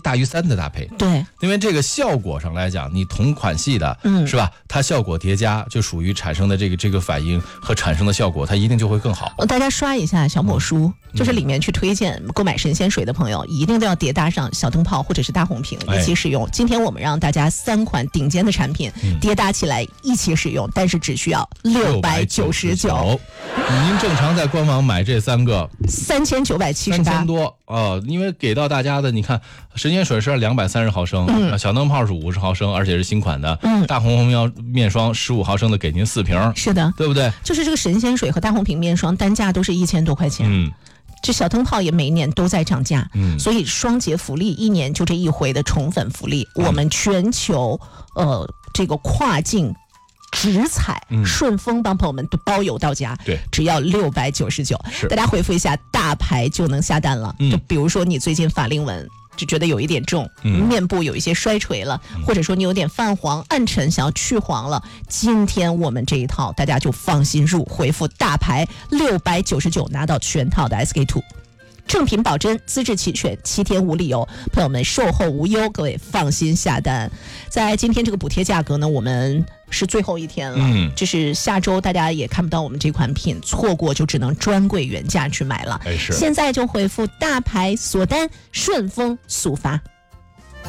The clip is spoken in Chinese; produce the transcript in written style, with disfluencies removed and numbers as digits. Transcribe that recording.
大于3的搭配。 对， 因为这个效果上来讲，你同款系的，是吧？它效果叠加，就属于产生的这个反应和产生的效果，它一定就会更好。 大家刷一下小某书，就是里面去推荐购买神仙水的朋友，一定都要叠搭上小灯泡或者是大红瓶一起使用。今天我们让大家3款顶尖的产品叠搭起来一起使用，但是只需要699。 您正常在官网买这3个 3978，3000 多因为给到大家的，你看神仙水是230毫升，小灯泡是50毫升，而且是新款的，大红瓶面霜15毫升的给您4瓶， 是的， 对不对？ 就是这个神仙水和大红瓶面霜单价都是1000多块钱，这小灯泡也每一年都在涨价，所以双节福利1年就这一回的宠粉福利，我们全球这个跨境直采顺丰帮朋友们都包邮到家， 对， 只要699，大家回复一下大牌就能下单了。就比如说你最近法令纹就觉得有一点重，面部有一些衰垂了，或者说你有点泛黄暗沉想要去黄了，今天我们这一套大家就放心入，回复大牌699拿到全套的 SK2。正品保真，资质齐全，7天无理由，朋友们售后无忧，各位放心下单。在今天这个补贴价格呢，我们是最后一天了，就是下周大家也看不到我们这款品，错过就只能专柜原价去买了。现在就回复大牌锁单，顺丰速发。